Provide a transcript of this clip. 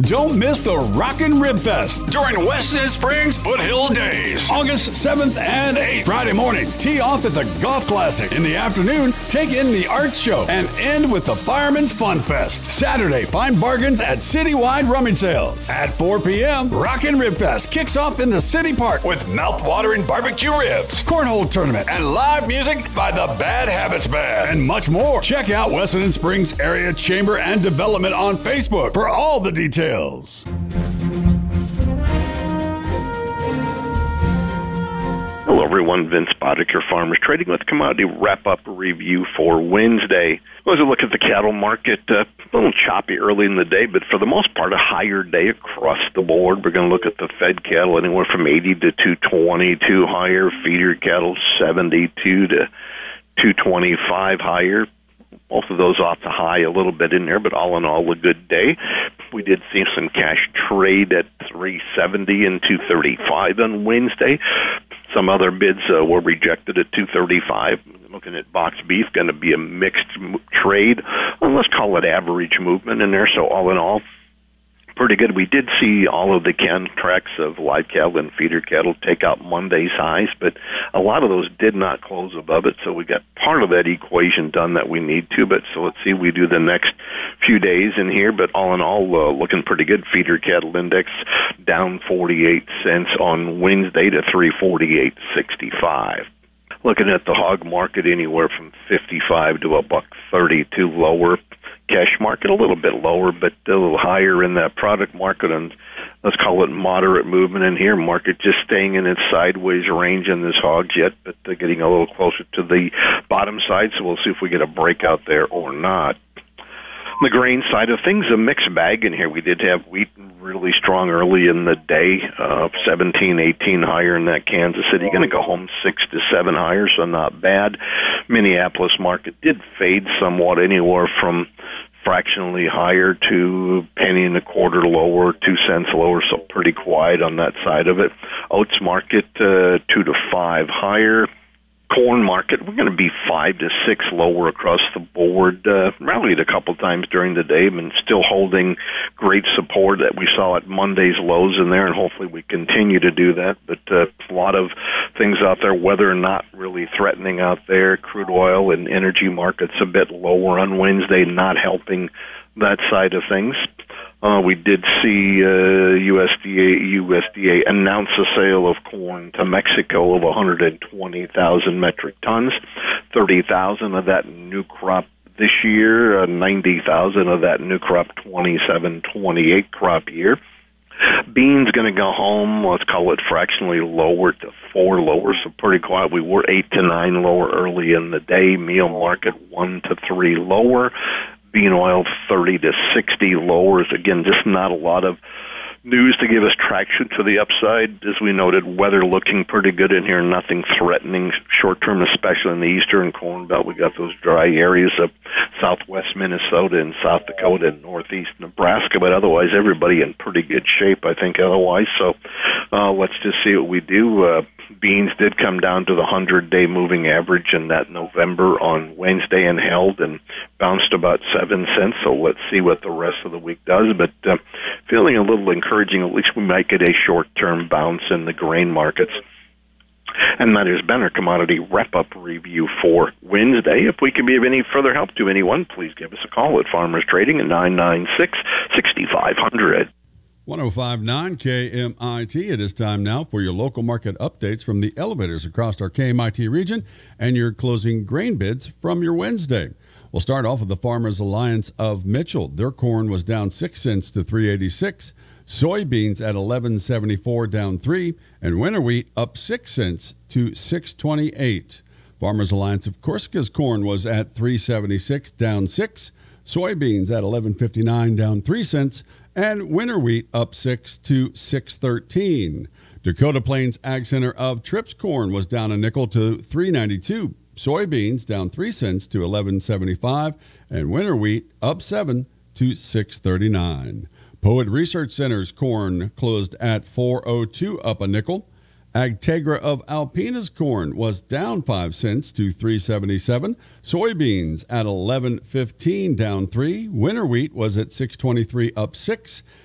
Don't miss the Rockin' Rib Fest during Weston Springs Foothill Days. August 7th and 8th. Friday morning, tee off at the Golf Classic. In the afternoon, take in the Arts Show and end with the Fireman's Fun Fest. Saturday, find bargains at citywide rummage sales. At 4 p.m., Rockin' Rib Fest kicks off in the City Park with mouth-watering barbecue ribs, cornhole tournament, and live music by the Bad Habits Band, and much more. Check out Weston Springs Area Chamber and Development on Facebook for all the details. Hello, everyone. Vince Boddick, your Farmers Trading with Commodity Wrap-Up Review for Wednesday. As we look at the cattle market, a little choppy early in the day, but for the most part, a higher day across the board. We're going to look at the fed cattle anywhere from 80 to 222 higher, feeder cattle 72 to 225 higher. Both of those off the high a little bit in there, but all in all, a good day. We did see some cash trade at 370 and 235 on Wednesday. Some other bids were rejected at 235. Looking at box beef, going to be a mixed trade. Let's call it average movement in there. So all in all, pretty good. We did see all of the contracts of live cattle and feeder cattle take out Monday's highs, but a lot of those did not close above it, so we got part of that equation done that we need to. But so let's see, we do the next few days in here, but all in all, looking pretty good. Feeder cattle index down 48 cents on Wednesday to 348.65. Looking at the hog market, anywhere from 55 to $1.32 lower. Cash market a little bit lower, but a little higher in that product market, and let's call it moderate movement in here. Market just staying in its sideways range in this hogs yet, but getting a little closer to the bottom side, so we'll see if we get a breakout there or not. On the grain side of things, a mixed bag in here. We did have wheat really strong early in the day, 17, 18 higher in that Kansas City. Going to go home 6 to 7 higher, so not bad. Minneapolis market did fade somewhat, anywhere from fractionally higher to penny and a quarter lower, 2 cents lower, so pretty quiet on that side of it. Oats market 2 to 5 higher. Corn market, we're going to be 5 to 6 lower across the board. Rallied a couple times during the day, and still holding great support that we saw at Monday's lows in there, and hopefully we continue to do that. But a lot of things out there, weather not really threatening out there. Crude oil and energy markets a bit lower on Wednesday, not helping that side of things. We did see USDA announce a sale of corn to Mexico of 120,000 metric tons, 30,000 of that new crop this year, 90,000 of that new crop 27-28 crop year. Beans going to go home, let's call it fractionally lower to 4 lower, so pretty quiet. We were 8 to 9 lower early in the day. Meal market 1 to 3 lower. Bean oil 30 to 60 lowers. Again, just not a lot of news to give us traction to the upside. As we noted, weather looking pretty good in here, nothing threatening short term, especially in the eastern corn belt. We got those dry areas of southwest Minnesota and South Dakota and northeast Nebraska, but otherwise everybody in pretty good shape, I think, otherwise. So let's just see what we do. Beans did come down to the 100-day moving average in that November on Wednesday and held and bounced about 7 cents. So let's see what the rest of the week does. But feeling a little encouraging. At least we might get a short-term bounce in the grain markets. And that has been our commodity wrap-up review for Wednesday. If we can be of any further help to anyone, please give us a call at Farmers Trading at 996-6500. 105.9 KMIT. It is time now for your local market updates from the elevators across our KMIT region and your closing grain bids from your Wednesday. We'll start off with the Farmers Alliance of Mitchell. Their corn was down 6 cents to 3.86. Soybeans at 11.74 down 3, and winter wheat up 6 cents to 6.28. Farmers Alliance of Corsica's corn was at 3.76 down 6. Soybeans at 11.59 down 3 cents, and winter wheat up 6 to 6.13. Dakota Plains Ag Center of Trips corn was down a nickel to 3.92. Soybeans down 3 cents to 11.75, and winter wheat up 7 to 6.39. Poet Research Center's corn closed at 4.02, up a nickel. Agtegra of Alpena's corn was down 5 cents to 3.77. Soybeans at 11.15 down 3. Winter wheat was at 6.23 up 6.